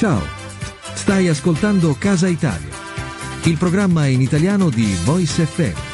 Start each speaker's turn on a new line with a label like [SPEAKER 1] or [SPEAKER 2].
[SPEAKER 1] Ciao, stai ascoltando Casa Italia, il programma in italiano di Voice FM.